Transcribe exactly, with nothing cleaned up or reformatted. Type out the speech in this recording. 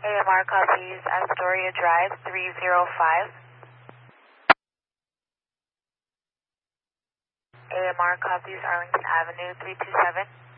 A M R copies Astoria Drive three zero five. A M R copies Arlington Avenue three two seven.